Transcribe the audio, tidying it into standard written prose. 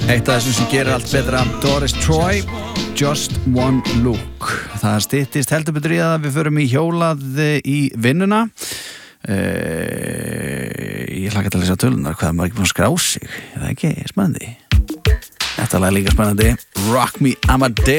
Eitt af þessum sem gerir allt betra, Doris Troy, Just One Look. Það styttist heldur betur í að við förum í hjólað í vinnuna. Ég hlakka til að lesa tölunar, hvað maður ekki búin að skrá sig. Er það ekki spennandi? Þetta lag er líka spennandi. Rock Me Amadeus.